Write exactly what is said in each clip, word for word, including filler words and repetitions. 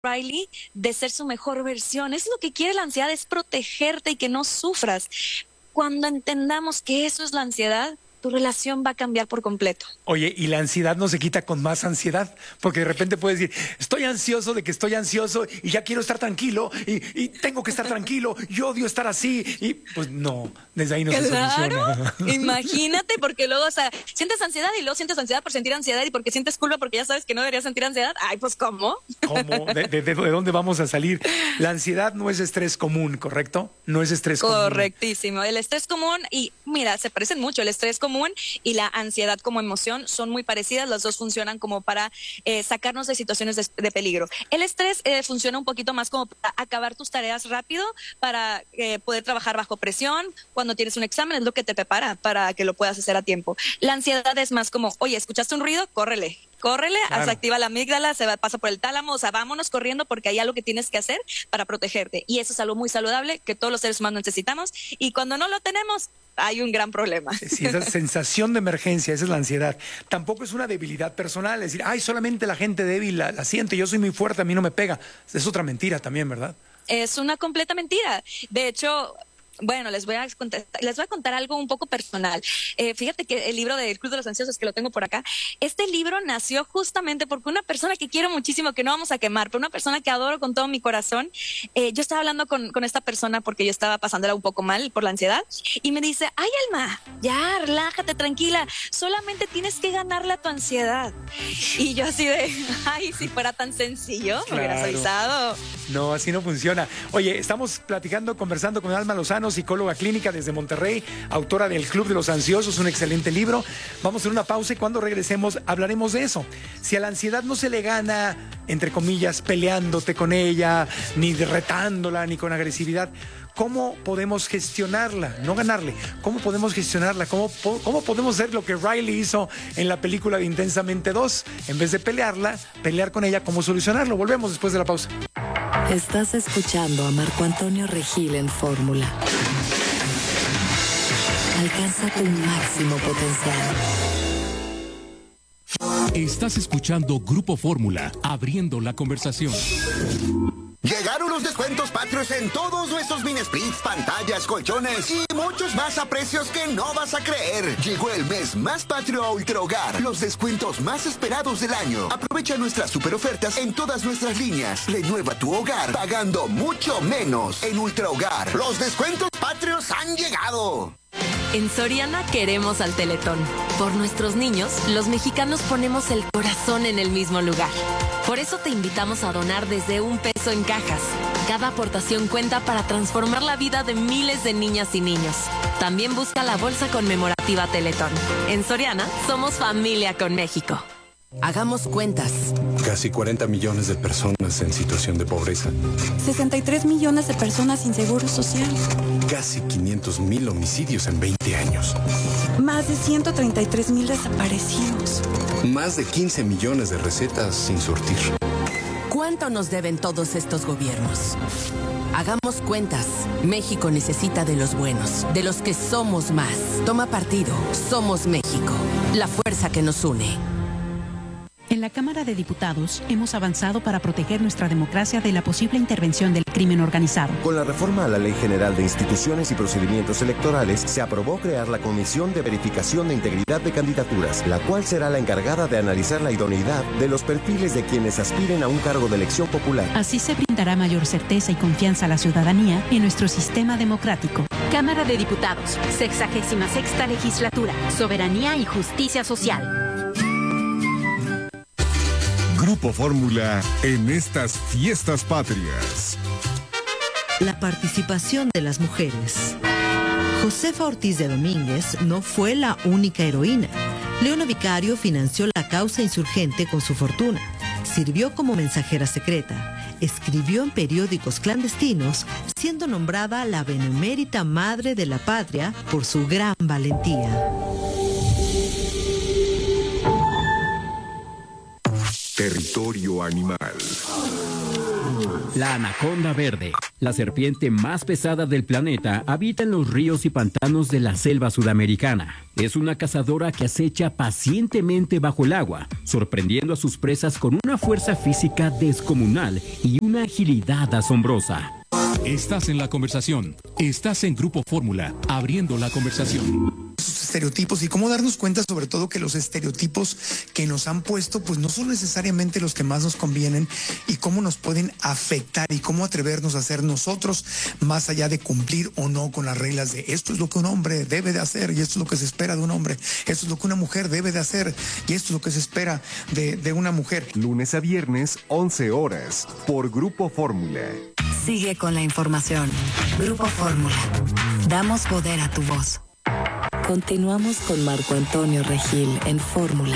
Riley de ser su mejor versión. Es lo que quiere la ansiedad, es protegerte y que no sufras. Cuando entendamos que eso es la ansiedad, tu relación va a cambiar por completo. Oye, y la ansiedad no se quita con más ansiedad, porque de repente puedes decir, estoy ansioso de que estoy ansioso y ya quiero estar tranquilo y, y tengo que estar tranquilo, yo odio estar así, y pues no, desde ahí no se soluciona. Imagínate, porque luego, o sea, sientes ansiedad y luego sientes ansiedad por sentir ansiedad y porque sientes culpa porque ya sabes que no deberías sentir ansiedad. Ay, pues ¿cómo? ¿Cómo? ¿De, de, de dónde vamos a salir? La ansiedad no es estrés común, ¿correcto? No es estrés común. Correctísimo. El estrés común, y mira, se parecen mucho, el estrés común y la ansiedad como emoción son muy parecidas, las dos funcionan como para eh, sacarnos de situaciones de, de peligro. El estrés eh, funciona un poquito más como para acabar tus tareas rápido, para eh, poder trabajar bajo presión. Cuando tienes un examen es lo que te prepara para que lo puedas hacer a tiempo. La ansiedad es más como, oye, ¿escuchaste un ruido? Córrele. Córrele, claro. Se activa la amígdala, se va, pasa por el tálamo, o sea, vámonos corriendo porque hay algo que tienes que hacer para protegerte. Y eso es algo muy saludable que todos los seres humanos necesitamos. Y cuando no lo tenemos, hay un gran problema. Sí, esa sensación de emergencia, esa es la ansiedad. Tampoco es una debilidad personal, es decir, ay, solamente la gente débil la, la siente, yo soy muy fuerte, a mí no me pega. Es otra mentira también, ¿verdad? Es una completa mentira. De hecho, bueno, les voy a contar, les voy a contar algo un poco personal. Eh, fíjate que el libro del Club de los Ansiosos, que lo tengo por acá, este libro nació justamente porque una persona que quiero muchísimo, que no vamos a quemar, pero una persona que adoro con todo mi corazón, eh, yo estaba hablando con, con esta persona porque yo estaba pasándola un poco mal por la ansiedad y me dice, ay, Alma, ya, relájate, tranquila, solamente tienes que ganarle a tu ansiedad. Y yo así de, ay, si fuera tan sencillo, me claro. hubieras avisado. No, así no funciona. Oye, estamos platicando, conversando con Alma Lozano, psicóloga clínica desde Monterrey, autora del Club de los Ansiosos, un excelente libro. Vamos a hacer una pausa y cuando regresemos hablaremos de eso. Si a la ansiedad no se le gana, entre comillas, peleándote con ella, ni retándola, ni con agresividad, ¿cómo podemos gestionarla? No ganarle. ¿Cómo podemos gestionarla? ¿Cómo, cómo podemos hacer lo que Riley hizo en la película de Intensamente dos? En vez de pelearla, pelear con ella, ¿cómo solucionarlo? Volvemos después de la pausa. Estás escuchando a Marco Antonio Regil en Fórmula. Alcanza tu máximo potencial. Estás escuchando Grupo Fórmula, abriendo la conversación. Llegaron los descuentos patrios en todos nuestros mini splits, pantallas, colchones y muchos más a precios que no vas a creer. Llegó el mes más patrio a Ultra Hogar, los descuentos más esperados del año. Aprovecha nuestras super ofertas en todas nuestras líneas. Renueva tu hogar pagando mucho menos. En Ultra Hogar, los descuentos patrios han llegado. En Soriana queremos al Teletón. Por nuestros niños, los mexicanos ponemos el corazón en el mismo lugar. Por eso te invitamos a donar desde un peso en cajas. Cada aportación cuenta para transformar la vida de miles de niñas y niños. También busca la bolsa conmemorativa Teletón. En Soriana, somos familia con México. Hagamos cuentas. Casi cuarenta millones de personas en situación de pobreza. sesenta y tres millones de personas sin seguro social. Casi quinientos mil homicidios en veinte años. Más de ciento treinta y tres mil desaparecidos. Más de quince millones de recetas sin surtir. ¿Cuánto nos deben todos estos gobiernos? Hagamos cuentas. México necesita de los buenos, de los que somos más. Toma partido. Somos México. La fuerza que nos une. En la Cámara de Diputados hemos avanzado para proteger nuestra democracia de la posible intervención del crimen organizado. Con la reforma a la Ley General de Instituciones y Procedimientos Electorales, se aprobó crear la Comisión de Verificación de Integridad de Candidaturas, la cual será la encargada de analizar la idoneidad de los perfiles de quienes aspiren a un cargo de elección popular. Así se brindará mayor certeza y confianza a la ciudadanía en nuestro sistema democrático. Cámara de Diputados, sexagésima sexta legislatura, soberanía y justicia social. Grupo Fórmula en estas fiestas patrias. La participación de las mujeres. Josefa Ortiz de Domínguez no fue la única heroína. Leona Vicario financió la causa insurgente con su fortuna. Sirvió como mensajera secreta. Escribió en periódicos clandestinos, siendo nombrada la benemérita madre de la patria por su gran valentía. Territorio animal. La anaconda verde, la serpiente más pesada del planeta, habita en los ríos y pantanos de la selva sudamericana. Es una cazadora que acecha pacientemente bajo el agua, sorprendiendo a sus presas con una fuerza física descomunal y una agilidad asombrosa. Estás en la conversación. Estás en Grupo Fórmula, abriendo la conversación. Estereotipos y cómo darnos cuenta sobre todo que los estereotipos que nos han puesto pues no son necesariamente los que más nos convienen y cómo nos pueden afectar y cómo atrevernos a ser nosotros más allá de cumplir o no con las reglas de esto es lo que un hombre debe de hacer y esto es lo que se espera de un hombre, esto es lo que una mujer debe de hacer y esto es lo que se espera de, de una mujer. Lunes a viernes, once horas, por Grupo Fórmula. Sigue con la información. Grupo Fórmula. Damos poder a tu voz. Continuamos con Marco Antonio Regil en Fórmula.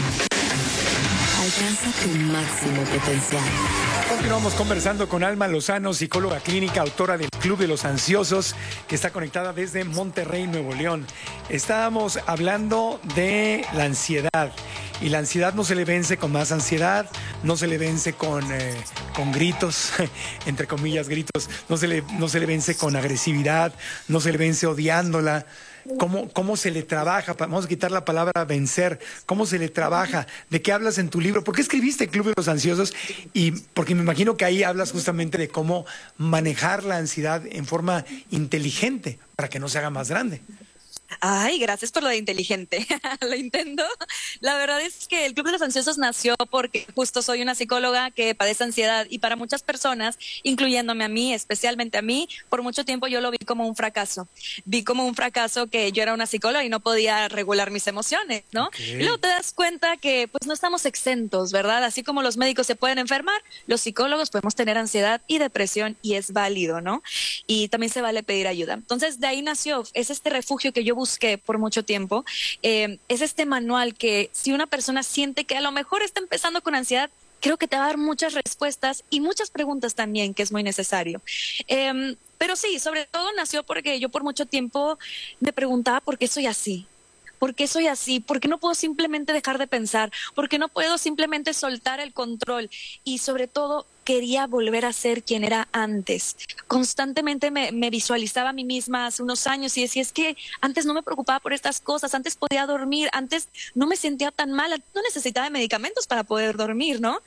Alcanza tu máximo potencial. Continuamos conversando con Alma Lozano, psicóloga clínica, autora del Club de los Ansiosos, que está conectada desde Monterrey, Nuevo León. Estábamos hablando de la ansiedad. Y la ansiedad no se le vence con más ansiedad, no se le vence con, eh, con gritos, entre comillas gritos, no se le, no se le vence con agresividad, no se le vence odiándola. ¿Cómo, ¿Cómo se le trabaja? Vamos a quitar la palabra vencer. ¿Cómo se le trabaja? ¿De qué hablas en tu libro? ¿Por qué escribiste el Club de los Ansiosos? Y porque me imagino que ahí hablas justamente de cómo manejar la ansiedad en forma inteligente para que no se haga más grande. Ay, gracias por lo de inteligente. Lo intento. La verdad es que el Club de los Ansiosos nació porque justo soy una psicóloga que padece ansiedad y para muchas personas, incluyéndome a mí, especialmente a mí, por mucho tiempo yo lo vi como un fracaso. Vi como un fracaso que yo era una psicóloga y no podía regular mis emociones, ¿no? Okay. Y luego te das cuenta que pues no estamos exentos, ¿verdad? Así como los médicos se pueden enfermar, los psicólogos podemos tener ansiedad y depresión y es válido, ¿no? Y también se vale pedir ayuda. Entonces de ahí nació, es este refugio que yo busqué por mucho tiempo, eh, es este manual que si una persona siente que a lo mejor está empezando con ansiedad, creo que te va a dar muchas respuestas y muchas preguntas también, que es muy necesario. Eh, pero sí, sobre todo nació porque yo por mucho tiempo me preguntaba por qué soy así. ¿Por qué soy así? ¿Por qué no puedo simplemente dejar de pensar? ¿Por qué no puedo simplemente soltar el control? Y sobre todo, quería volver a ser quien era antes. Constantemente me, me visualizaba a mí misma hace unos años y decía, es que antes no me preocupaba por estas cosas, antes podía dormir, antes no me sentía tan mal, no necesitaba medicamentos para poder dormir, ¿no?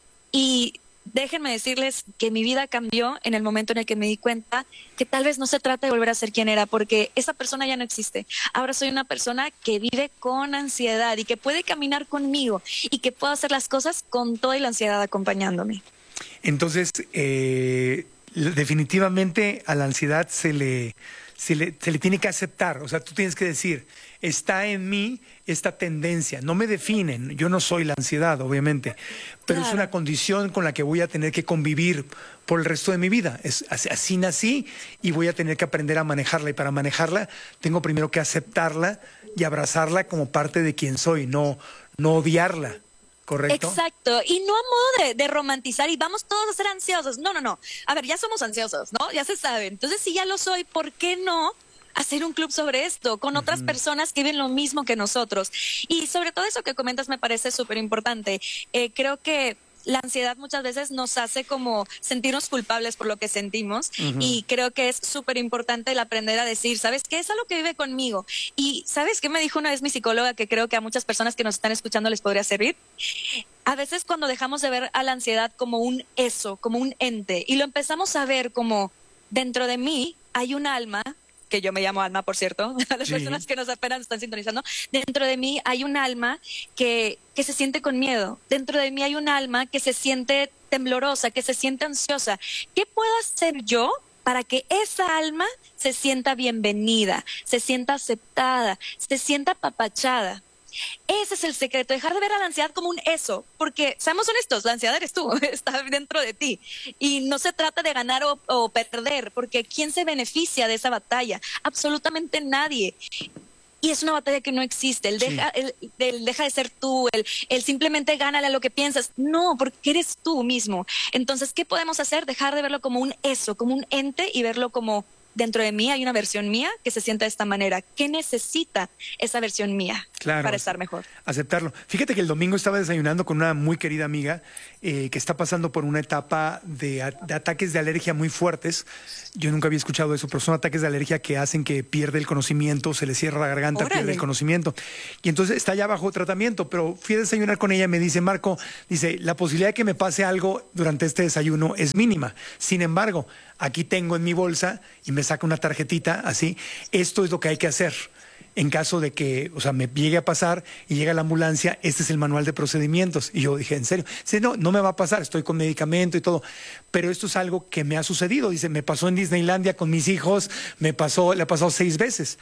Y déjenme decirles que mi vida cambió en el momento en el que me di cuenta que tal vez no se trata de volver a ser quien era, porque esa persona ya no existe. Ahora soy una persona que vive con ansiedad y que puede caminar conmigo y que puedo hacer las cosas con toda la ansiedad acompañándome. Entonces, eh, definitivamente a la ansiedad se le, se le, se le tiene que aceptar. O sea, tú tienes que decir, está en mí esta tendencia. No me definen, yo no soy la ansiedad, obviamente, pero claro, es una condición con la que voy a tener que convivir por el resto de mi vida. Es, así, así nací y voy a tener que aprender a manejarla. Y para manejarla tengo primero que aceptarla y abrazarla como parte de quien soy, no, no odiarla. ¿Correcto? Exacto, y no a modo de, de romantizar y vamos todos a ser ansiosos, no, no, no, a ver, ya somos ansiosos, ¿no? Ya se sabe, entonces si ya lo soy, ¿por qué no hacer un club sobre esto con otras uh-huh. personas que viven lo mismo que nosotros? Y sobre todo eso que comentas me parece súper importante, eh, creo que la ansiedad muchas veces nos hace como sentirnos culpables por lo que sentimos uh-huh. y creo que es súper importante el aprender a decir, ¿sabes qué? Es algo que vive conmigo. Y ¿sabes qué me dijo una vez mi psicóloga que creo que a muchas personas que nos están escuchando les podría servir? A veces cuando dejamos de ver a la ansiedad como un eso, como un ente y lo empezamos a ver como dentro de mí hay un alma, que yo me llamo Alma, por cierto, a las sí. personas que nos apenas están sintonizando, dentro de mí hay un alma que, que se siente con miedo, dentro de mí hay un alma que se siente temblorosa, que se siente ansiosa. ¿Qué puedo hacer yo para que esa alma se sienta bienvenida, se sienta aceptada, se sienta apapachada? Ese es el secreto, dejar de ver a la ansiedad como un eso, porque seamos honestos, la ansiedad eres tú, está dentro de ti y no se trata de ganar o, o perder, porque ¿quién se beneficia de esa batalla? Absolutamente nadie. Y es una batalla que no existe, el deja, sí. el, el deja de ser tú, el, el simplemente gánale a lo que piensas, no, porque eres tú mismo. Entonces, ¿qué podemos hacer? Dejar de verlo como un eso, como un ente y verlo como dentro de mí hay una versión mía que se sienta de esta manera. ¿Qué necesita esa versión mía claro, para estar mejor? Aceptarlo. Fíjate que el domingo estaba desayunando con una muy querida amiga eh, que está pasando por una etapa de, de ataques de alergia muy fuertes. Yo nunca había escuchado eso, pero son ataques de alergia que hacen que pierde el conocimiento, se le cierra la garganta, Órale. pierde el conocimiento. Y entonces está ya bajo tratamiento, pero fui a desayunar con ella y me dice, Marco, dice, la posibilidad de que me pase algo durante este desayuno es mínima. Sin embargo, aquí tengo en mi bolsa y me saca una tarjetita así, esto es lo que hay que hacer. En caso de que, o sea, me llegue a pasar y llega la ambulancia, este es el manual de procedimientos. Y yo dije, ¿en serio? Sí, no, no me va a pasar, estoy con medicamento y todo. Pero esto es algo que me ha sucedido. Dice, me pasó en Disneylandia con mis hijos, me pasó, le ha pasado seis veces.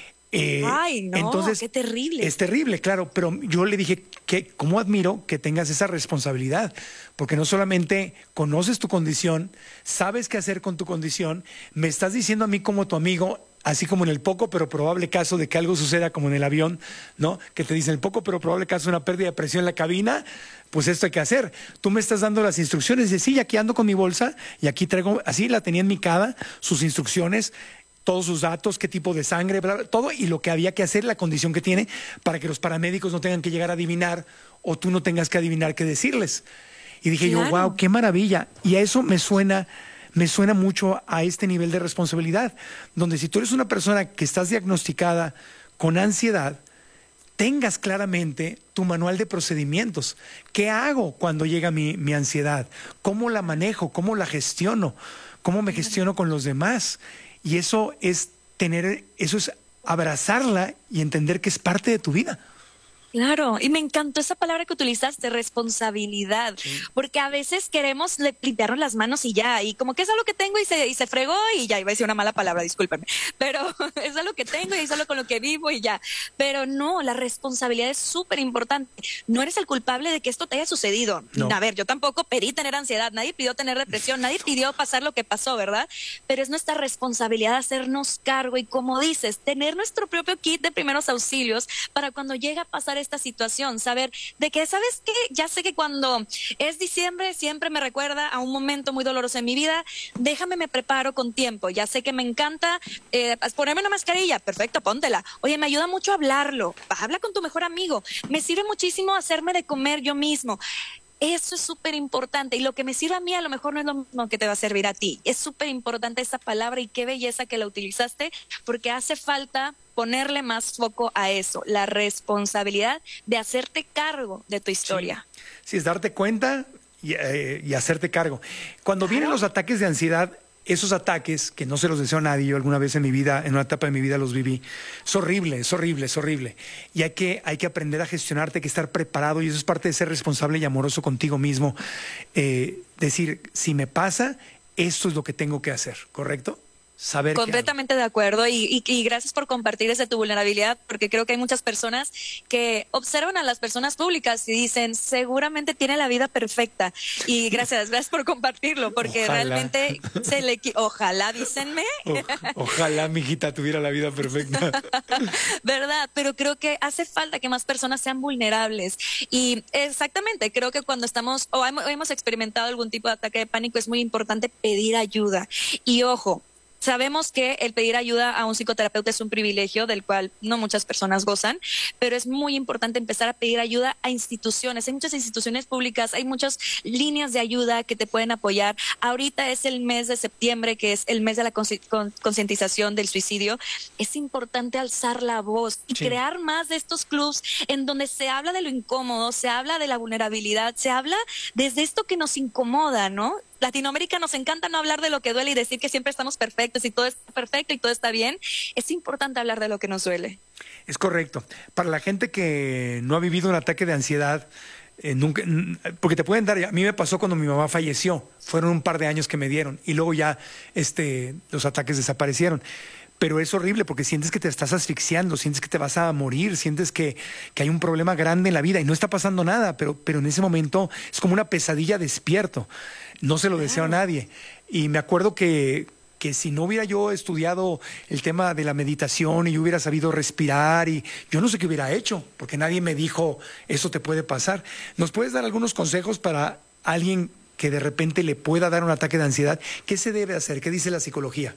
Eh, Ay, no, entonces, qué terrible. Es terrible, claro, pero yo le dije que cómo admiro que tengas esa responsabilidad, porque no solamente conoces tu condición, sabes qué hacer con tu condición, me estás diciendo a mí como tu amigo, así como en el poco pero probable caso de que algo suceda como en el avión, ¿no? Que te dicen el poco pero probable caso de una pérdida de presión en la cabina, pues esto hay que hacer. Tú me estás dando las instrucciones, de sí, aquí ando con mi bolsa y aquí traigo, así la tenía en mi cava, sus instrucciones, todos sus datos, qué tipo de sangre, bla, bla, todo, y lo que había que hacer, la condición que tiene, para que los paramédicos no tengan que llegar a adivinar o tú no tengas que adivinar qué decirles. Y dije Claro. yo, wow, qué maravilla. Y a eso me suena, me suena mucho a este nivel de responsabilidad, donde si tú eres una persona que estás diagnosticada con ansiedad, tengas claramente tu manual de procedimientos. ¿Qué hago cuando llega mi, mi ansiedad? ¿Cómo la manejo? ¿Cómo la gestiono? ¿Cómo me gestiono con los demás? Y eso es tener, eso es abrazarla y entender que es parte de tu vida. Claro, y me encantó esa palabra que utilizaste, responsabilidad, sí. Porque a veces queremos limpiarnos las manos y ya, y como que es algo que tengo y se, y se fregó y ya, iba a decir una mala palabra, discúlpenme, pero es algo que tengo y es algo con lo que vivo y ya, pero no, la responsabilidad es súper importante, no eres el culpable de que esto te haya sucedido, no. A ver, yo tampoco pedí tener ansiedad, nadie pidió tener depresión, nadie pidió pasar lo que pasó, ¿verdad? Pero es nuestra responsabilidad hacernos cargo y como dices, tener nuestro propio kit de primeros auxilios para cuando llega a pasar esta situación, saber de que, ¿sabes qué? Ya sé que cuando es diciembre siempre me recuerda a un momento muy doloroso en mi vida, déjame me preparo con tiempo, ya sé que me encanta eh, ponerme una mascarilla, perfecto, póntela, oye, me ayuda mucho a hablarlo, habla con tu mejor amigo, me sirve muchísimo hacerme de comer yo mismo. Eso es súper importante y lo que me sirve a mí a lo mejor no es lo mismo que te va a servir a ti. Es súper importante esa palabra y qué belleza que la utilizaste porque hace falta ponerle más foco a eso, la responsabilidad de hacerte cargo de tu historia. Sí, sí es darte cuenta y, eh, y hacerte cargo. Cuando Claro. vienen los ataques de ansiedad, esos ataques, que no se los deseo a nadie, yo alguna vez en mi vida, en una etapa de mi vida los viví, es horrible, es horrible, es horrible. Y hay que, hay que aprender a gestionarte, hay que estar preparado y eso es parte de ser responsable y amoroso contigo mismo. Eh, decir, si me pasa, esto es lo que tengo que hacer, ¿correcto? Saber Completamente de acuerdo y, y, y gracias por compartir esa tu vulnerabilidad porque creo que hay muchas personas que observan a las personas públicas y dicen seguramente tiene la vida perfecta y gracias, gracias por compartirlo porque Ojalá. realmente se le ojalá dícenme O, ojalá mi hijita tuviera la vida perfecta. verdad, pero creo que hace falta que más personas sean vulnerables y exactamente creo que cuando estamos o hemos experimentado algún tipo de ataque de pánico es muy importante pedir ayuda y ojo. Sabemos que el pedir ayuda a un psicoterapeuta es un privilegio del cual no muchas personas gozan, pero es muy importante empezar a pedir ayuda a instituciones. Hay muchas instituciones públicas, hay muchas líneas de ayuda que te pueden apoyar. Ahorita es el mes de septiembre, que es el mes de la concientización del suicidio. Es importante alzar la voz y sí. crear más de estos clubs en donde se habla de lo incómodo, se habla de la vulnerabilidad, se habla desde esto que nos incomoda, ¿no? Latinoamérica nos encanta no hablar de lo que duele y decir que siempre estamos perfectos y todo está perfecto y todo está bien. Es importante hablar de lo que nos duele. Es correcto. Para la gente que no ha vivido un ataque de ansiedad, eh, nunca, porque te pueden dar, a mí me pasó cuando mi mamá falleció, fueron un par de años que me dieron y luego ya este, los ataques desaparecieron. Pero es horrible porque sientes que te estás asfixiando, sientes que te vas a morir, sientes que, que hay un problema grande en la vida y no está pasando nada, pero, pero en ese momento es como una pesadilla despierto. No se lo claro. deseo a nadie. Y me acuerdo que, que si no hubiera yo estudiado el tema de la meditación y yo hubiera sabido respirar y yo no sé qué hubiera hecho, porque nadie me dijo, eso te puede pasar. ¿Nos puedes dar algunos consejos para alguien que de repente le pueda dar un ataque de ansiedad? ¿Qué se debe hacer? ¿Qué dice la psicología?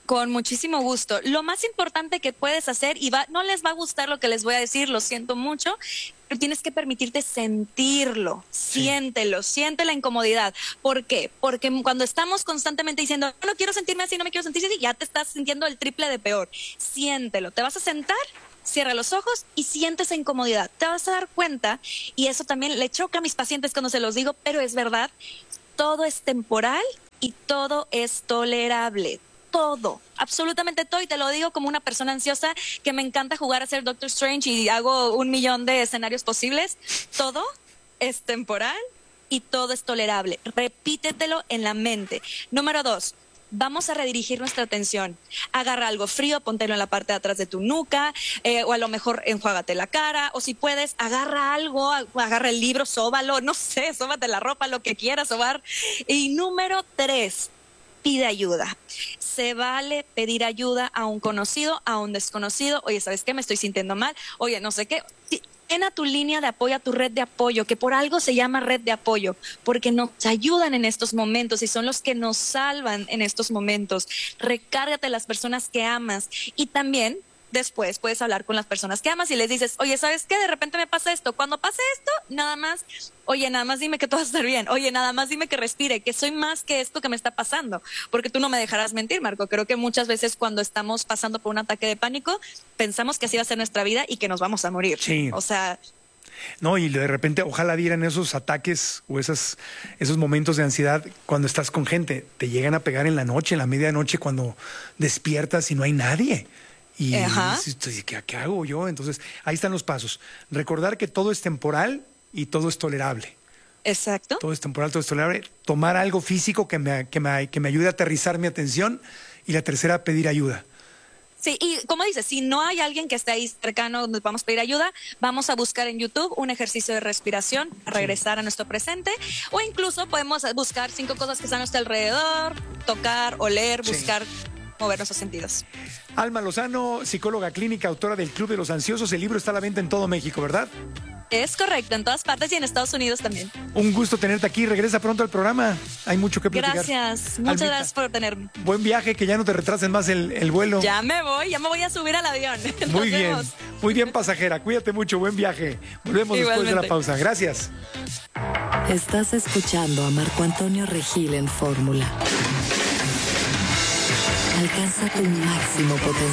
Con muchísimo gusto. Lo más importante que puedes hacer, y va, no les va a gustar lo que les voy a decir, lo siento mucho, pero tienes que permitirte sentirlo, sí. siéntelo, siente la incomodidad. ¿Por qué? Porque cuando estamos constantemente diciendo, no quiero sentirme así, no me quiero sentir así, ya te estás sintiendo el triple de peor. Siéntelo. Te vas a sentar, cierra los ojos y siente esa incomodidad. Te vas a dar cuenta, y eso también le choca a mis pacientes cuando se los digo, pero es verdad, todo es temporal y todo es tolerable. Todo, absolutamente todo, y te lo digo como una persona ansiosa que me encanta jugar a ser Doctor Strange y hago un millón de escenarios posibles. Todo es temporal y todo es tolerable. Repítetelo en la mente. Número dos, vamos a redirigir nuestra atención. Agarra algo frío, póntelo en la parte de atrás de tu nuca, eh, o a lo mejor enjuágate la cara, o si puedes, agarra algo, agarra el libro, sóbalo, no sé, sóbate la ropa, lo que quieras sobar. Y número tres, pide ayuda. Se vale pedir ayuda a un conocido, a un desconocido. Oye, ¿sabes qué? Me estoy sintiendo mal. Oye, no sé qué. Ten a tu línea de apoyo, a tu red de apoyo, que por algo se llama red de apoyo, porque nos ayudan en estos momentos y son los que nos salvan en estos momentos. Recárgate a las personas que amas y también después puedes hablar con las personas que amas y les dices, oye, ¿sabes qué? De repente me pasa esto. Cuando pase esto, nada más, oye, nada más dime que todo va a estar bien. Oye, nada más dime que respire, que soy más que esto que me está pasando. Porque tú no me dejarás mentir, Marco. Creo que muchas veces cuando estamos pasando por un ataque de pánico, pensamos que así va a ser nuestra vida y que nos vamos a morir. Sí. O sea... No, y de repente ojalá dieran esos ataques o esas, esos momentos de ansiedad cuando estás con gente. Te llegan a pegar en la noche, en la medianoche, cuando despiertas y no hay nadie. Y dices, ¿qué, ¿qué hago yo? Entonces, ahí están los pasos. Recordar que todo es temporal y todo es tolerable. Exacto. Todo es temporal, todo es tolerable. Tomar algo físico que me, que me, que me ayude a aterrizar mi atención. Y la tercera, pedir ayuda. Sí, y como dices, si no hay alguien que esté ahí cercano donde vamos a pedir ayuda, vamos a buscar en YouTube un ejercicio de respiración para regresar a nuestro presente, o incluso podemos buscar cinco cosas que están a nuestro alrededor, tocar, oler, buscar... Sí. mover nuestros sentidos. Alma Lozano, psicóloga clínica, autora del Club de los Ansiosos. El libro está a la venta en todo México, ¿verdad? Es correcto, en todas partes y en Estados Unidos también. Un gusto tenerte aquí. Regresa pronto al programa. Hay mucho que platicar. Gracias, muchas Almita, gracias por tenerme. Buen viaje, que ya no te retrasen más el, el vuelo. Ya me voy, ya me voy a subir al avión. Muy bien, vemos. Muy bien, pasajera. Cuídate mucho, buen viaje. Volvemos Igualmente. Después de la pausa. Gracias. Estás escuchando a Marco Antonio Regil en Fórmula. Alcanza tu máximo potencial.